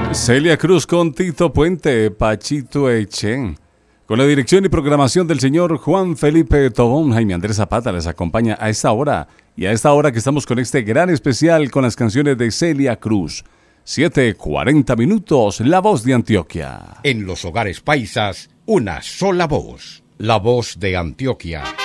Celia Cruz con Tito Puente, Pachito Echen. Con la dirección y programación del señor Juan Felipe Tobón, Jaime Andrés Zapata les acompaña a esta hora. Y a esta hora que estamos con este gran especial con las canciones de Celia Cruz. 7:40 minutos, La Voz de Antioquia. En los hogares paisas, una sola voz. La Voz de Antioquia.